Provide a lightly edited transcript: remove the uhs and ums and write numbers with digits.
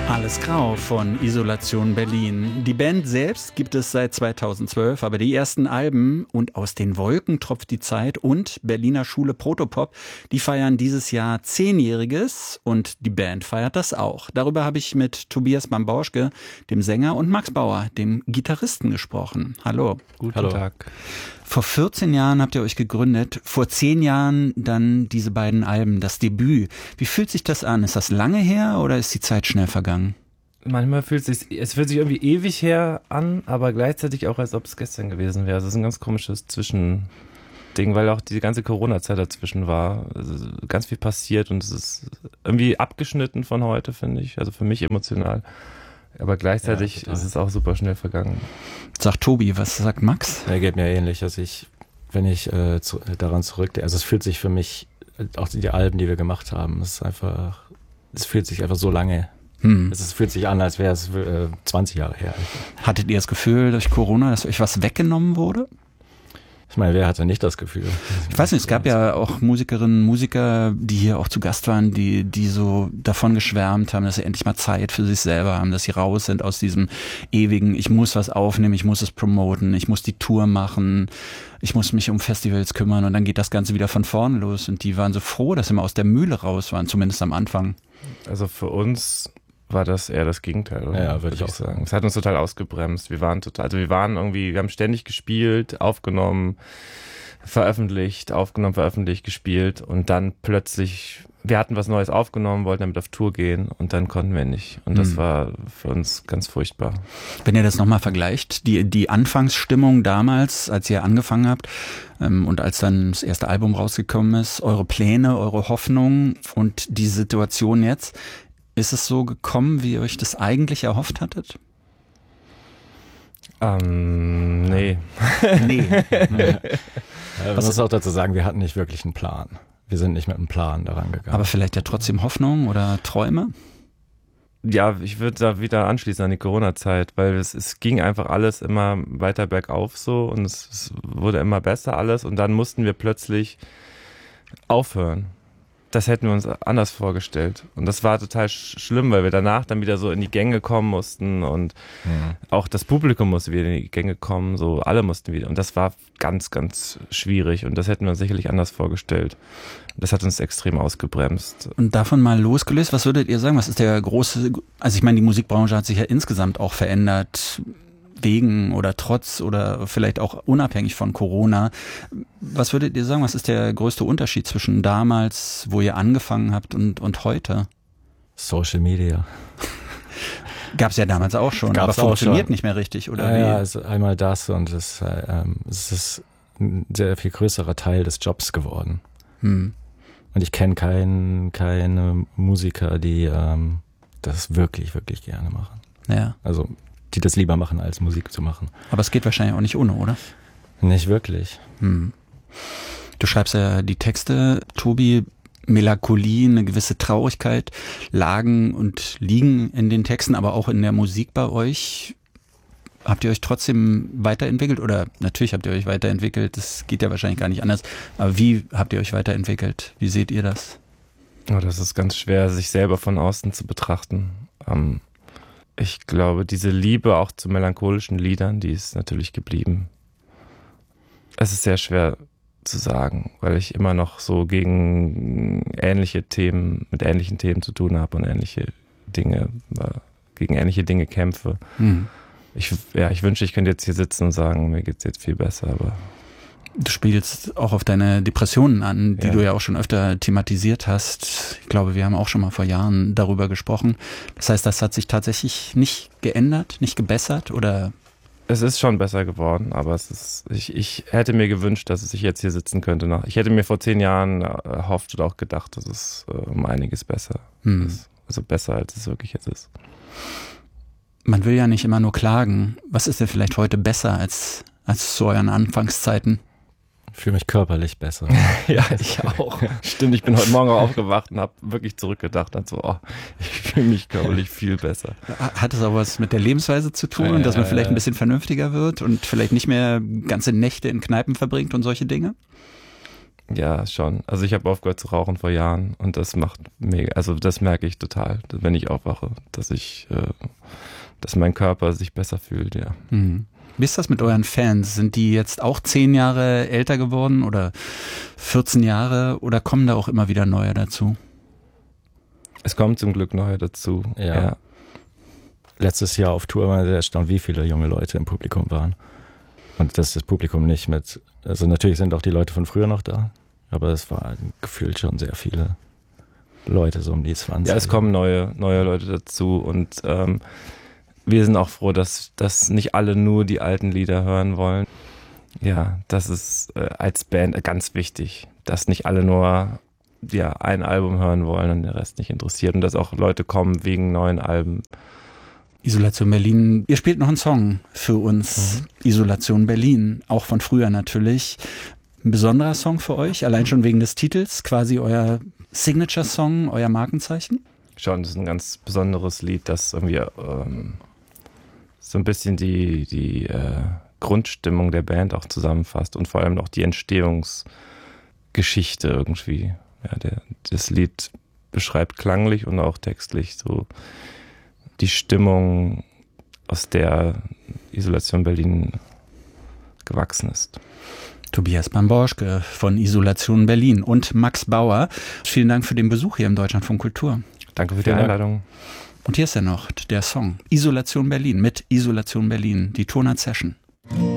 Alles grau von Isolation Berlin. Die Band selbst gibt es seit 2012, aber die ersten Alben und Aus den Wolken tropft die Zeit und Berliner Schule Protopop, die feiern dieses Jahr 10-Jähriges und die Band feiert das auch. Darüber habe ich mit Tobias Bambauschke, dem Sänger, und Max Bauer, dem Gitarristen, gesprochen. Hallo. Guten Tag. Vor 14 Jahren habt ihr euch gegründet, vor 10 Jahren dann diese beiden Alben, das Debüt. Wie fühlt sich das an? Ist das lange her oder ist die Zeit schnell vergangen? Manchmal fühlt es sich irgendwie ewig her an, aber gleichzeitig auch, als ob es gestern gewesen wäre. Das ist ein ganz komisches Zwischending, weil auch die ganze Corona-Zeit dazwischen war. Also ganz viel passiert und es ist irgendwie abgeschnitten von heute, finde ich. Also für mich emotional. Aber gleichzeitig ist es auch super schnell vergangen. Sagt Tobi, was sagt Max? Ja, geht mir ähnlich. Also wenn ich daran zurückdenke, also es fühlt sich für mich, auch die Alben, die wir gemacht haben, es fühlt sich einfach so lange. Es fühlt sich an, als wäre es 20 Jahre her. Hattet ihr das Gefühl durch Corona, dass euch was weggenommen wurde? Ich meine, wer hatte nicht das Gefühl? Ich weiß nicht, es gab ja auch Musikerinnen, Musiker, die hier auch zu Gast waren, die so davon geschwärmt haben, dass sie endlich mal Zeit für sich selber haben, dass sie raus sind aus diesem ewigen, ich muss was aufnehmen, ich muss es promoten, ich muss die Tour machen, ich muss mich um Festivals kümmern und dann geht das Ganze wieder von vorne los und die waren so froh, dass sie mal aus der Mühle raus waren, zumindest am Anfang. Also für uns war das eher das Gegenteil, oder? Ja, würde ich auch sagen. Es hat uns total ausgebremst. Wir haben ständig gespielt, aufgenommen, veröffentlicht, gespielt und dann plötzlich, wir hatten was Neues aufgenommen, wollten damit auf Tour gehen und dann konnten wir nicht. Und das war für uns ganz furchtbar. Wenn ihr das nochmal vergleicht, die Anfangsstimmung damals, als ihr angefangen habt und als dann das erste Album rausgekommen ist, eure Pläne, eure Hoffnungen und die Situation jetzt, ist es so gekommen, wie ihr euch das eigentlich erhofft hattet? Nee. Nee. Man muss auch dazu sagen, wir hatten nicht wirklich einen Plan. Wir sind nicht mit einem Plan daran gegangen. Aber vielleicht ja trotzdem Hoffnung oder Träume? Ja, ich würde da wieder anschließen an die Corona-Zeit, weil es ging einfach alles immer weiter bergauf so und es wurde immer besser alles und dann mussten wir plötzlich aufhören. Das hätten wir uns anders vorgestellt. Und das war total schlimm, weil wir danach dann wieder so in die Gänge kommen mussten und auch das Publikum musste wieder in die Gänge kommen, so alle mussten wieder. Und das war ganz, ganz schwierig und das hätten wir uns sicherlich anders vorgestellt. Das hat uns extrem ausgebremst. Und davon mal losgelöst, was würdet ihr sagen? Was ist der große, also ich meine, die Musikbranche hat sich ja insgesamt auch verändert, wegen oder trotz oder vielleicht auch unabhängig von Corona. Was würdet ihr sagen, was ist der größte Unterschied zwischen damals, wo ihr angefangen habt und heute? Social Media. Gab es ja damals auch schon, aber funktioniert nicht mehr richtig, oder wie? Ja, also einmal das und es ist ein sehr viel größerer Teil des Jobs geworden. Und ich kenne keine Musiker, die das wirklich, wirklich gerne machen. Ja. Also die das lieber machen, als Musik zu machen. Aber es geht wahrscheinlich auch nicht ohne, oder? Nicht wirklich. Du schreibst ja die Texte, Tobi, Melancholie, eine gewisse Traurigkeit, lagen und liegen in den Texten, aber auch in der Musik bei euch. Habt ihr euch trotzdem weiterentwickelt? Oder natürlich habt ihr euch weiterentwickelt, das geht ja wahrscheinlich gar nicht anders. Aber wie habt ihr euch weiterentwickelt? Wie seht ihr das? Oh, das ist ganz schwer, sich selber von außen zu betrachten. Ich glaube, diese Liebe auch zu melancholischen Liedern, die ist natürlich geblieben. Es ist sehr schwer zu sagen, weil ich immer noch so mit ähnlichen Themen zu tun habe und gegen ähnliche Dinge kämpfe. Ich wünschte, ich könnte jetzt hier sitzen und sagen, mir geht's jetzt viel besser, aber du spielst auch auf deine Depressionen an, die du ja auch schon öfter thematisiert hast. Ich glaube, wir haben auch schon mal vor Jahren darüber gesprochen. Das heißt, das hat sich tatsächlich nicht geändert, nicht gebessert, oder? Es ist schon besser geworden, aber ich hätte mir gewünscht, dass ich jetzt hier sitzen könnte. Ich hätte mir vor 10 Jahren erhofft oder auch gedacht, dass es um einiges besser ist. Also besser, als es wirklich jetzt ist. Man will ja nicht immer nur klagen. Was ist denn vielleicht heute besser als zu euren Anfangszeiten? Ich fühle mich körperlich besser. Ja, ich auch. Stimmt, ich bin heute Morgen auch aufgewacht und habe wirklich zurückgedacht und so, ich fühle mich körperlich viel besser. Hat es auch was mit der Lebensweise zu tun, dass man vielleicht ein bisschen vernünftiger wird und vielleicht nicht mehr ganze Nächte in Kneipen verbringt und solche Dinge? Ja, schon. Also ich habe aufgehört zu rauchen vor Jahren und das macht mega, also das merke ich total, wenn ich aufwache, dass mein Körper sich besser fühlt, ja. Mhm. Wie ist das mit euren Fans? Sind die jetzt auch 10 Jahre älter geworden oder 14 Jahre oder kommen da auch immer wieder neue dazu? Es kommen zum Glück neue dazu. Ja. Letztes Jahr auf Tour war ich sehr erstaunt, wie viele junge Leute im Publikum waren. Und dass das Publikum nicht also natürlich sind auch die Leute von früher noch da, aber es war gefühlt schon sehr viele Leute, so um die 20. Ja, es kommen neue Leute dazu und wir sind auch froh, dass nicht alle nur die alten Lieder hören wollen. Ja, das ist als Band ganz wichtig, dass nicht alle nur ein Album hören wollen und der Rest nicht interessiert und dass auch Leute kommen wegen neuen Alben. Isolation Berlin. Ihr spielt noch einen Song für uns. Isolation Berlin, auch von früher natürlich. Ein besonderer Song für euch, allein schon wegen des Titels, quasi euer Signature-Song, euer Markenzeichen? Schon, das ist ein ganz besonderes Lied, das irgendwie so ein bisschen die Grundstimmung der Band auch zusammenfasst und vor allem auch die Entstehungsgeschichte irgendwie. Ja, das Lied beschreibt klanglich und auch textlich so die Stimmung, aus der Isolation Berlin gewachsen ist. Tobias Bamborschke von Isolation Berlin und Max Bauer. Vielen Dank für den Besuch hier im Deutschlandfunk Kultur. Danke für die Einladung. Und hier ist ja noch der Song Isolation Berlin mit Isolation Berlin, die Tonart Session.